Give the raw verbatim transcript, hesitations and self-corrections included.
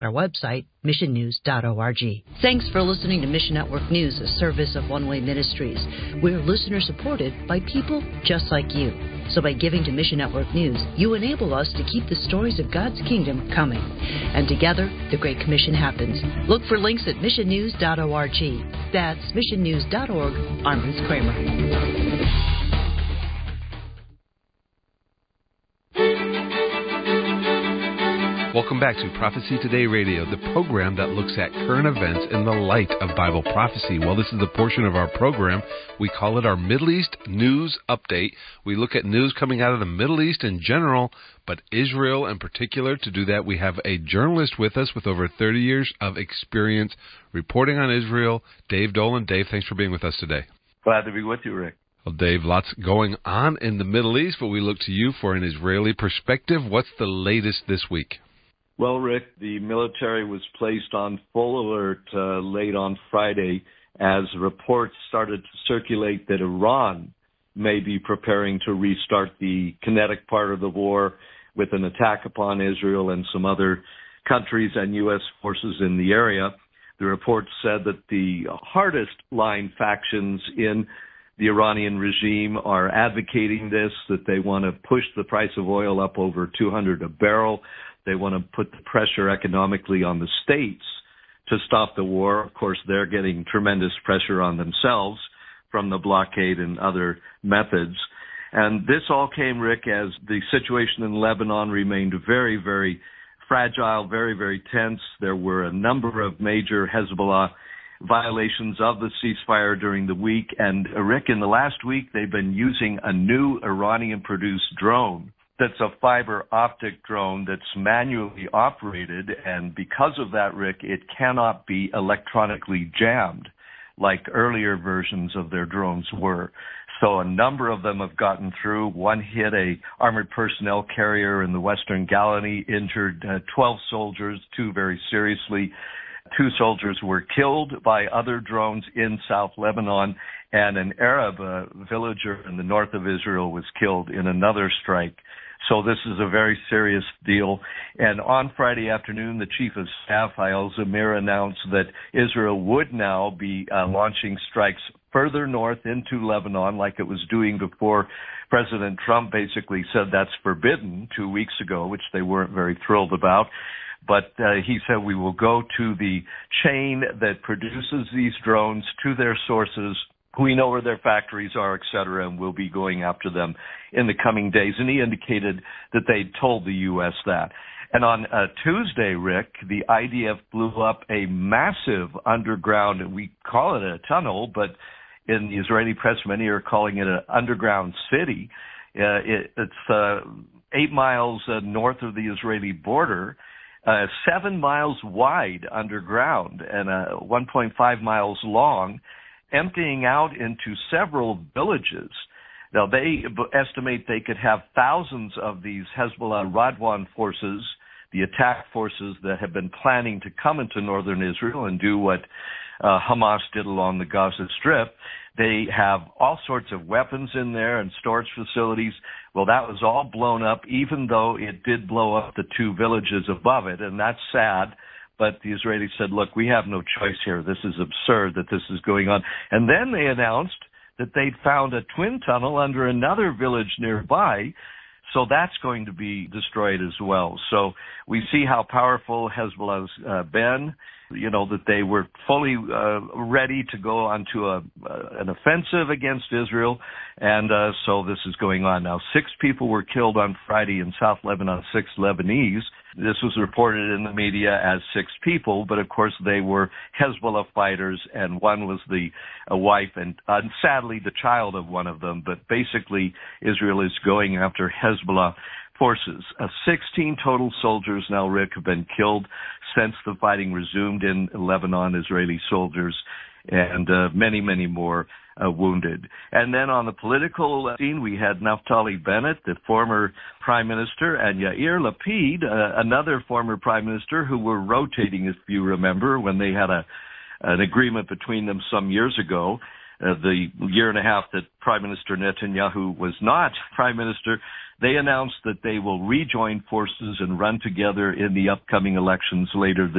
Our website, mission news dot org. Thanks for listening to Mission Network News, a service of One Way Ministries. We're listener-supported by people just like you. So by giving to Mission Network News, you enable us to keep the stories of God's kingdom coming. And together, the Great Commission happens. Look for links at mission news dot org. That's mission news dot org. I'm Ruth Kramer. Welcome back to Prophecy Today Radio, the program that looks at current events in the light of Bible prophecy. Well, this is the portion of our program. We call it our Middle East News Update. We look at news coming out of the Middle East in general, but Israel in particular. To do that, we have a journalist with us with over thirty years of experience reporting on Israel, Dave Dolan. Dave, thanks for being with us today. Glad to be with you, Rick. Well, Dave, lots going on in the Middle East, but we look to you for an Israeli perspective. What's the latest this week? Well, Rick, the military was placed on full alert uh, late on Friday as reports started to circulate that Iran may be preparing to restart the kinetic part of the war with an attack upon Israel and some other countries and U S forces in the area. The report said that the hardest line factions in the Iranian regime are advocating this, that they want to push the price of oil up over two hundred a barrel. They want to put the pressure economically on the states to stop the war. Of course, they're getting tremendous pressure on themselves from the blockade and other methods. And this all came, Rick, as the situation in Lebanon remained very, very fragile, very, very tense. There were a number of major Hezbollah violations of the ceasefire during the week. And, uh, Rick, in the last week, they've been using a new Iranian-produced drone. That's a fiber optic drone that's manually operated, and because of that, Rick, it cannot be electronically jammed like earlier versions of their drones were. So a number of them have gotten through. One hit a armored personnel carrier in the Western Galilee, injured uh, twelve soldiers, two very seriously. Two soldiers were killed by other drones in South Lebanon, and an Arab uh, villager in the north of Israel was killed in another strike. So this is a very serious deal. And on Friday afternoon, the Chief of Staff, Eyal Zamir, announced that Israel would now be uh, launching strikes further north into Lebanon, like it was doing before President Trump basically said that's forbidden two weeks ago, which they weren't very thrilled about. But uh, he said we will go to the chain that produces these drones, to their sources. We know where their factories are, et cetera, and we'll be going after them in the coming days. And he indicated that they'd told the U S that. And on uh, Tuesday, Rick, the I D F blew up a massive underground, and we call it a tunnel, but in the Israeli press, many are calling it an underground city. Uh, it, it's uh, eight miles uh, north of the Israeli border, uh, seven miles wide underground, and uh, one point five miles long, emptying out into several villages. Now, they estimate they could have thousands of these Hezbollah Radwan forces, the attack forces that have been planning to come into northern Israel and do what uh, Hamas did along the Gaza Strip. They have all sorts of weapons in there and storage facilities. Well, that was all blown up, even though it did blow up the two villages above it, and that's sad. But the Israelis said, look, we have no choice here. This is absurd that this is going on. And then they announced that they'd found a twin tunnel under another village nearby, so that's going to be destroyed as well. So we see how powerful Hezbollah's uh, been, you know, that they were fully uh, ready to go onto a, uh, an offensive against Israel, and uh, so this is going on now. Six people were killed on Friday in South Lebanon, six Lebanese. This was reported in the media as six people, but of course they were Hezbollah fighters, and one was the a wife and uh, sadly the child of one of them. But basically, Israel is going after Hezbollah forces. Uh, sixteen total soldiers now, Rick, have been killed since the fighting resumed in Lebanon, Israeli soldiers, and uh, many, many more uh, wounded. And then on the political scene, we had Naftali Bennett, the former prime minister, and Yair Lapid, uh, another former prime minister, who were rotating, if you remember, when they had a an agreement between them some years ago. Uh, the year and a half that Prime Minister Netanyahu was not prime minister, they announced that they will rejoin forces and run together in the upcoming elections later this